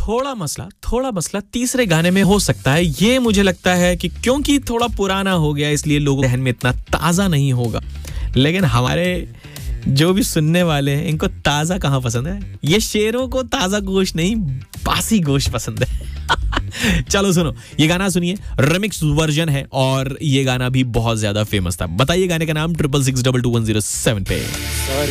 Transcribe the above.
थोड़ा मसला तीसरे गाने में हो सकता है। ये मुझे लगता है कि क्योंकि थोड़ा पुराना हो गया इसलिए लोगों के जहन में इतना ताज़ा नहीं होगा, लेकिन हमारे जो भी सुनने वाले हैं इनको ताज़ा कहाँ पसंद है? ये शेरों को ताज़ा गोश्त नहीं, बासी गोश्त पसंद है। चलो सुनो, ये गाना सुनिए, रिमिक्स वर्जन है और ये गाना भी बहुत ज्यादा फेमस था। बताइए गाने का नाम 66622107 पे।